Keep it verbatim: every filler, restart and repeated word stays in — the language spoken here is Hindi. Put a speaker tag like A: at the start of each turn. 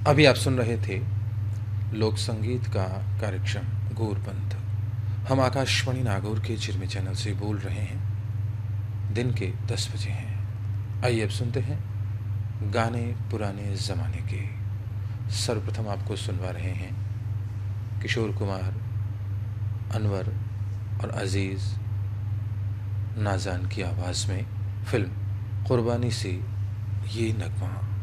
A: अभी आप सुन रहे थे लोक संगीत का कार्यक्रम गौरबंद। हम आकाशवाणी नागौर के चिरमी चैनल से बोल रहे हैं। दिन के दस बजे हैं। आइए अब सुनते हैं गाने पुराने ज़माने के। सर्वप्रथम आपको सुनवा रहे हैं किशोर कुमार, अनवर और अजीज़ नाज़ान की आवाज़ में फिल्म कुर्बानी से ये नगमा।